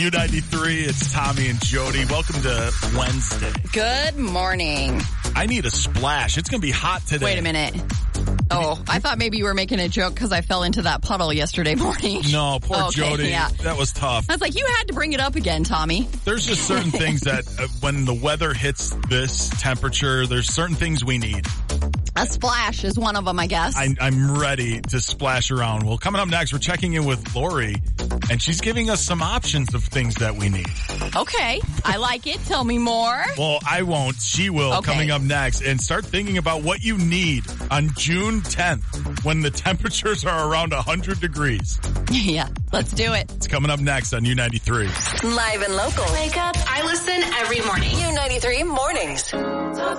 U93, it's Tommy and Jody. Welcome to Wednesday. Good morning. I need a splash. It's going to be hot today. Wait a minute. Oh, I thought maybe you were making a joke because I fell into that puddle yesterday morning. No, poor Jody. Yeah. That was tough. I was like, you had to bring it up again, Tommy. There's just certain things that when the weather hits this temperature, there's certain things we need. A splash is one of them, I guess. I'm ready to splash around. Well, coming up next, we're checking in with Lori, and she's giving us some options of things that we need. Okay, I like it. Tell me more. Well, I won't. She will. Okay. Coming up next. And start thinking about what you need on June 10th when the temperatures are around 100 degrees. Yeah, let's do it. It's coming up next on U93. Live and local. Wake up. I listen every morning. U93 mornings.